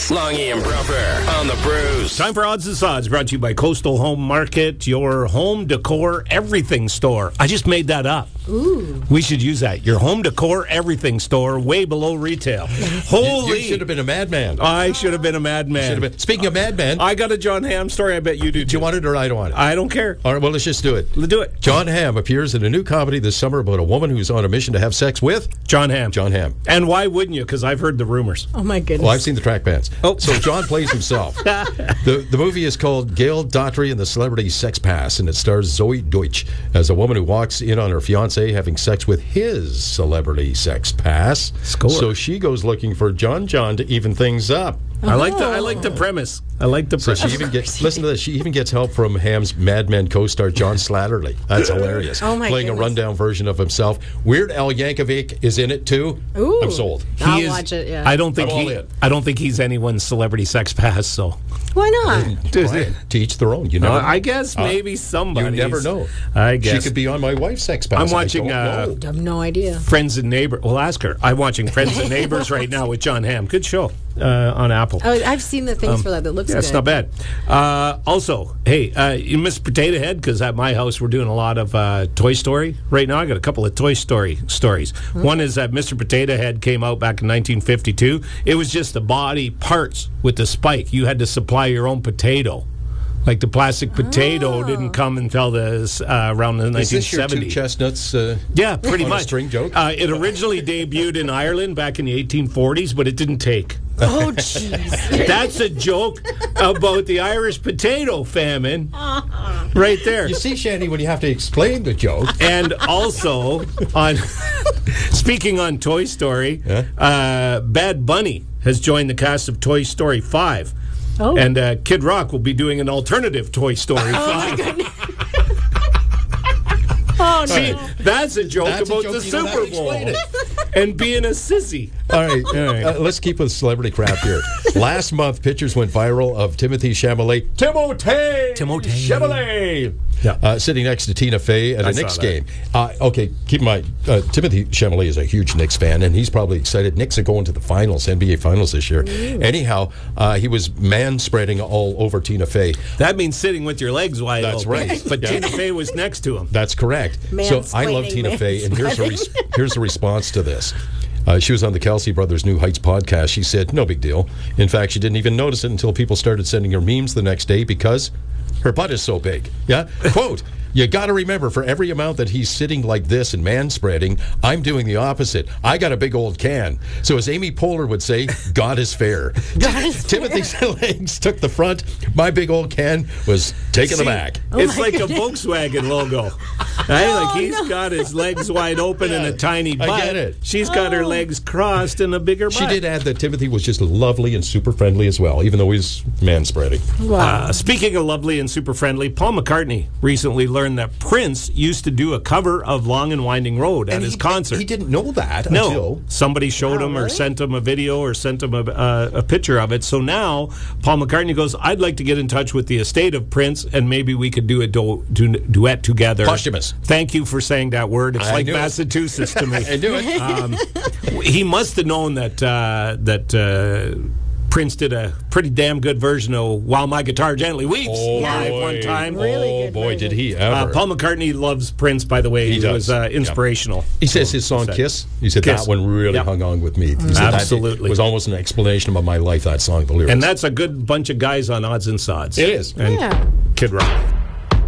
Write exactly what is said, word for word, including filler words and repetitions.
Longy and Bruffer on the Brews. Time for Odds and Sods, brought to you by Coastal Home Market, your home decor everything store. I just made that up. Ooh. We should use that. Your home decor everything store, way below retail. Holy. You, you should have been a madman. I should have been a madman. Been. Speaking of madman. I got a John Hamm story. I bet you do too. Do you want it or I don't want it? I don't care. All right, well, let's just do it. Let's do it. John Hamm appears in a new comedy this summer about a woman who's on a mission to have sex with John Hamm. John Hamm. And why wouldn't you? Because I've heard the rumors. Oh, my goodness. Well, I've seen the track bands. Oh. So John plays himself. the, the movie is called Gail Daughtry and the Celebrity Sex Pass, and it stars Zoe Deutsch as a woman who walks in on her fiancé having sex with his celebrity sex pass. Score. So she goes looking for John John to even things up. I like the I like the premise. I like the So premise. she even gets listen to this. She even gets help from Ham's Mad Men co-star John Slattery. That's hilarious. Oh my Playing goodness. a rundown version of himself. Weird Al Yankovic is in it too. Ooh. I'm sold. He I'll is- watch it, yeah. I don't think I'm all he. in. I don't think he's anyone's celebrity sex pass. So Why not? Right. To each their own. You No, never. I guess Uh, maybe somebody. You never know. I guess She could be on my wife's sex pass. I'm watching, I uh, don't know. I have no idea. Friends and Neighbors. Well, ask her. I'm watching Friends and Neighbors right now with John Hamm. Good show uh, on Apple. Oh, I've seen the things for that. That looks Yeah, good. it's not bad. Uh, also, hey, uh, you miss Potato Head because at my house we're doing a lot of uh, Toy Story right now. I got a couple of Toy Story stories. Mm-hmm. One is that Mister Potato Head came out back in nineteen fifty-two. It was just the body parts with the spike. You had to supply your own potato. Like the plastic potato Oh. didn't come until the uh, around the Is nineteen this your two seventies. chestnuts? Uh, Yeah, pretty on a much. string joke? Uh, it originally debuted in Ireland back in the eighteen forties, but it didn't take. Oh, jeez. That's a joke about the Irish potato famine, right there. You see, Shandy, when you have to explain the joke. And also, on speaking on Toy Story, Yeah? uh, Bad Bunny has joined the cast of Toy Story five. Oh. And uh, Kid Rock will be doing an alternative Toy Story five. Oh, no. See, that's a joke That's a about joke, the you don't have Super to Bowl explain it. and being a sissy. All right, All right. Uh, let's keep with celebrity crap here. Last month, pictures went viral of Timothy Chalamet, Timothée, Timothée. Chalamet, Yeah. uh, sitting next to Tina Fey at I a saw Knicks that. game. Uh, okay, keep in mind, uh, Timothy Chalamet is a huge Knicks fan, and he's probably excited. Knicks are going to the finals, N B A finals this year. Anyhow, uh, he was man-spreading all over Tina Fey. That means sitting with your legs wide That's open. right. But Yeah. Tina Fey was next to him. That's correct. So I love Mansplaining, Tina Fey, and here's a manspreading. res- here's a response to this. Uh, she was on the Kelsey Brothers New Heights podcast. She said, no big deal. In fact, she didn't even notice it until people started sending her memes the next day because her butt is so big. Yeah? Quote, you got to remember, for every amount that he's sitting like this and man-spreading, I'm doing the opposite. I got a big old can. So as Amy Poehler would say, God is fair. God is fair. Timothy's legs took the front. My big old can was taking the See, back. it's my like goodness. a Volkswagen logo. Right? Like he's got his legs wide open and a tiny I butt. get it. She's got her legs crossed and a bigger butt. She did add that Timothy was just lovely and super friendly as well, even though he's man-spreading. Uh, speaking of lovely and super friendly, Paul McCartney recently learned that Prince used to do a cover of Long and Winding Road at And his he, concert. He didn't know that No, until... somebody showed Wow, him or really? sent him a video or sent him a, uh, a picture of it. So now Paul McCartney goes, I'd like to get in touch with the estate of Prince and maybe we could do a du- du- duet together. Posthumous. Thank you for saying that word. It's I like knew it. Massachusetts to me. I knew it. Um, he must have known that uh, that uh, Prince did a pretty damn good version of While My Guitar Gently Weeps Oh, live boy. one time. Really oh, good boy, version. did he Uh, ever. Paul McCartney loves Prince, by the way. He He, does. was uh, Yeah. inspirational. He says his song Said. Kiss. He said Kiss. that one really Yep. hung on with me. He said that Absolutely. was almost an explanation of my life, that song, the lyrics. And that's a good bunch of guys on Odds and Sods. It is. And Yeah. Kid Rock.